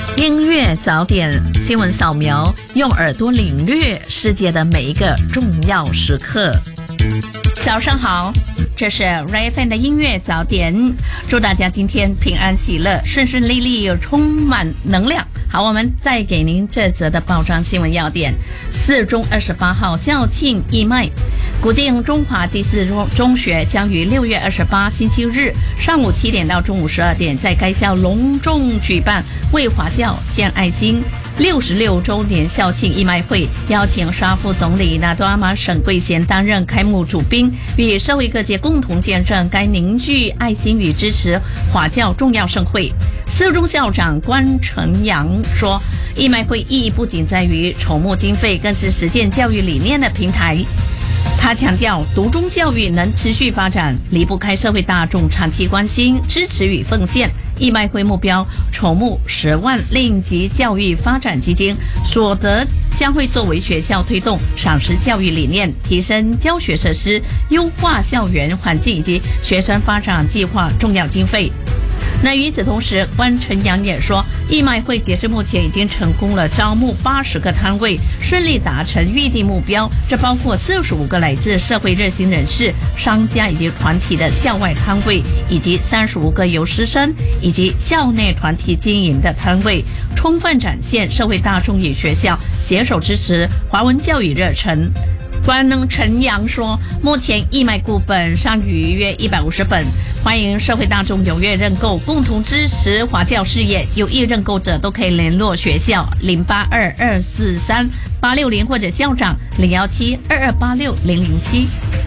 音乐早点新闻扫描，用耳朵领略世界的每一个重要时刻。早上好，这是 RFN 的音乐早点，祝大家今天平安喜乐，顺顺利利，又充满能量。好，我们再给您这则的报章新闻要点。4中28号校庆义卖，古晋中华第4中学将于6月28星期日上午7点到中午12点，在该校隆重举办为华教献爱心66周年校庆义卖会，邀请沙副总理纳多阿玛沈桂贤担任开幕主宾，与社会各界共同见证该凝聚爱心与支持华教重要盛会。4中校长关成阳说，义卖会意义不仅在于筹募经费，更是实践教育理念的平台。他强调，独中教育能持续发展，离不开社会大众长期关心、支持与奉献。义卖会目标筹募10万令级教育发展基金，所得将会作为学校推动赏识教育理念、提升教学设施、优化校园环境以及学生发展计划重要经费。那与此同时，关成阳也说，义卖会截至目前已经成功了招募80个摊位，顺利达成预定目标，这包括45个来自社会热心人士、商家以及团体的校外摊位，以及35个由师生以及校内团体经营的摊位，充分展现社会大众与学校携手支持华文教育热忱。关成阳说，目前义卖顾本尚余约150本，欢迎社会大众踊跃认购，共同支持华教事业。有意认购者都可以联络学校0822438660或者校长01722860007。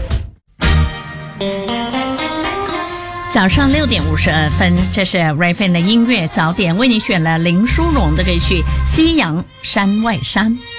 早上6点52分，这是 RFN 的音乐早点，为你选了林淑荣的歌曲《夕阳山外山》。